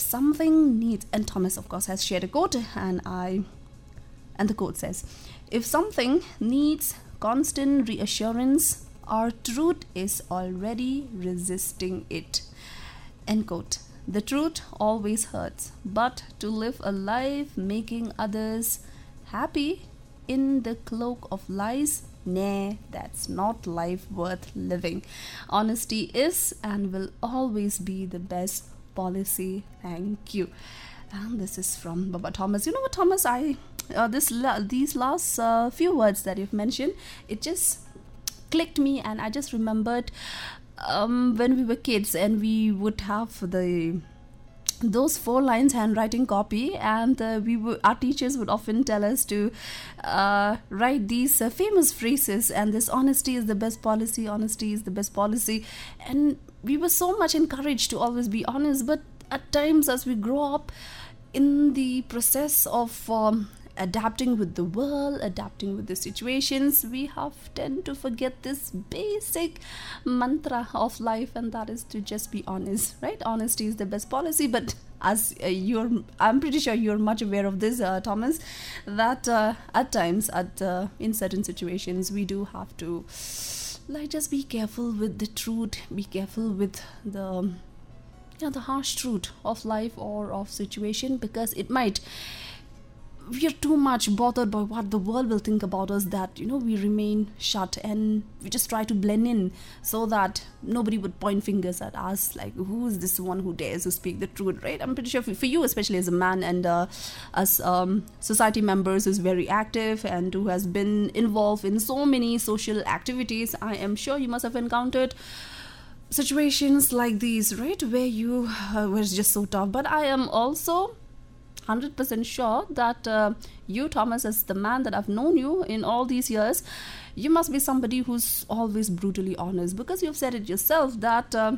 something needs, and Thomas of course has shared a quote, and the quote says, if something needs constant reassurance, our truth is already resisting it. End quote. The truth always hurts, but to live a life making others happy in the cloak of lies, nah, that's not life worth living. Honesty is and will always be the best policy. Thank you. And this is from Baba Thomas. You know what, Thomas, these last few words that you've mentioned, it just clicked me, and I just remembered when we were kids and we would have those 4 lines handwriting copy, and our teachers would often tell us to write these famous phrases, and this honesty is the best policy, honesty is the best policy, and we were so much encouraged to always be honest. But at times as we grow up in the process of adapting with the world, adapting with the situations, we have tend to forget this basic mantra of life, and that is to just be honest, right? Honesty is the best policy. But as I'm pretty sure you're much aware of this, Thomas, that at times, in certain situations, we do have to just be careful with the truth, be careful with the harsh truth of life or of situation, because we are too much bothered by what the world will think about us, that we remain shut and we just try to blend in so that nobody would point fingers at us, like, who is this one who dares to speak the truth, right? I'm pretty sure for you, especially as a man and as society members who's very active and who has been involved in so many social activities, I am sure you must have encountered situations like these, right, where you were just so tough. But I am also 100% sure that you, Thomas, as the man that I've known you in all these years, you must be somebody who's always brutally honest, because you've said it yourself that to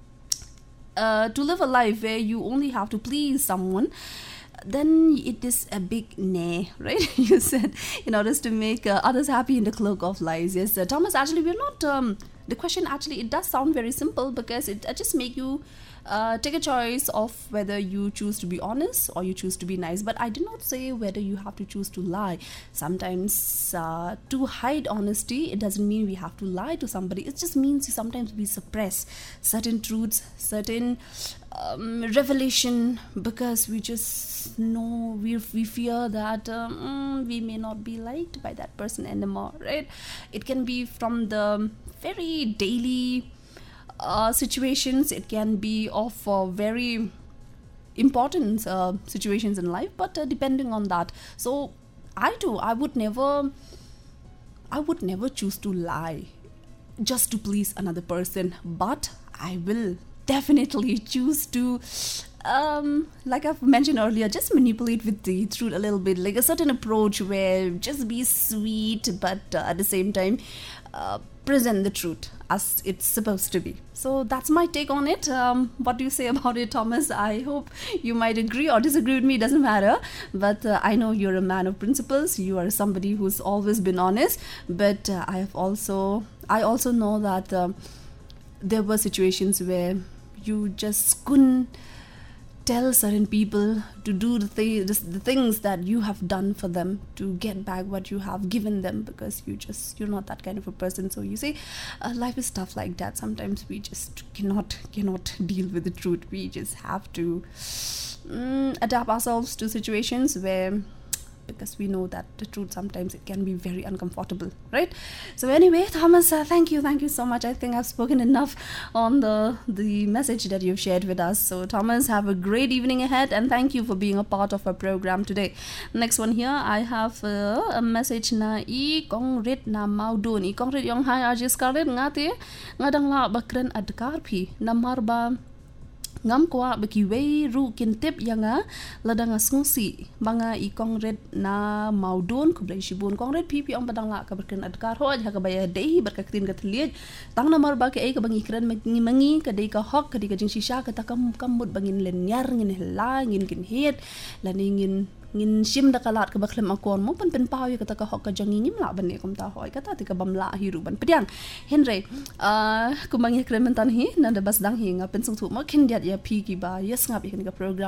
live a life where you only have to please someone, then it is a big nay, right? You said, in order to make others happy in the cloak of lies. Yes, Thomas, actually, we're not... the question, actually, it does sound very simple, because it just make you take a choice of whether you choose to be honest or you choose to be nice. But I did not say whether you have to choose to lie. Sometimes to hide honesty, it doesn't mean we have to lie to somebody. It just means sometimes we suppress certain truths, certain revelation, because we just know, we fear that we may not be liked by that person anymore, right? It can be from the very daily situations, it can be of very important situations in life, but depending on that. So I would never choose to lie just to please another person, but I will definitely choose to like I've mentioned earlier, just manipulate with the truth a little bit, like a certain approach where just be sweet, but at the same time present the truth as it's supposed to be. So that's my take on it. What do you say about it, Thomas? I hope you might agree or disagree with me, doesn't matter, but I know you're a man of principles, you are somebody who's always been honest, but I also know that there were situations where you just couldn't tell certain people to do the things that you have done for them to get back what you have given them, because you're not that kind of a person. So you say life is tough like that. Sometimes we just cannot deal with the truth. We just have to adapt ourselves to situations where, because we know that the truth sometimes it can be very uncomfortable, right? So anyway, Thomas, thank you so much. I think I've spoken enough on the message that you've shared with us. So Thomas, have a great evening ahead, and thank you for being a part of our program today. Next one here, I have a message na I Kongrit na Maudun. I Kongrit yung hai RJ Scarlett ngati ngadang la bakren adkar pi namar ba ngam kwa bekiwei ru kintip yanga ladang asngsi banga I Kongret na Maudun kublai shibun Kongret pipi ang padang la ka berken adkar ho ha ka baya dei berkatin ka tliej tang namar ba ke ai ka bangi kran mangi ka dei ka hok ka dei ka jing shisha ka takam kamut bangin lenyar ngin hela ngin kin het laningin ngin sim da kalat ka baklem akon mo pen pau ya kata ka hok ka jangi ngim la bane kum ta hoi kata ti ka bamla hiru ban pediang henry kumangi krementan hi na da bas dang hi nga pen sung thu ma kin diat ya pi ki ba yes ngap hi ka program